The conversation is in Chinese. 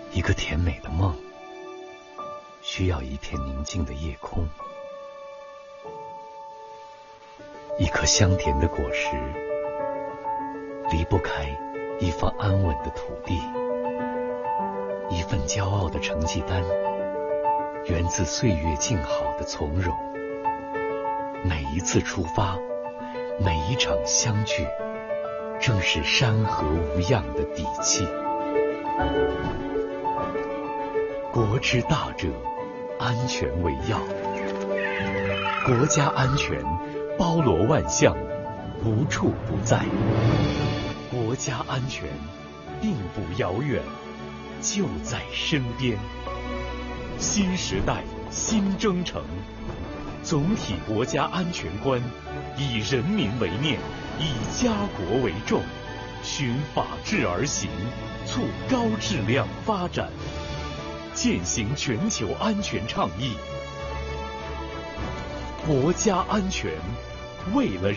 一个甜美的梦，需要一片宁静的夜空，一颗香甜的果实，离不开一方安稳的土地，一份骄傲的成绩单，源自岁月静好的从容。每一次出发，每一场相聚，正是山河无恙的底气。国之大者，安全为要。国家安全包罗万象，无处不在。国家安全并不遥远，就在身边。新时代新征程，总体国家安全观以人民为念，以家国为重，循法治而行，促高质量发展，践行全球安全倡议。国家安全，为了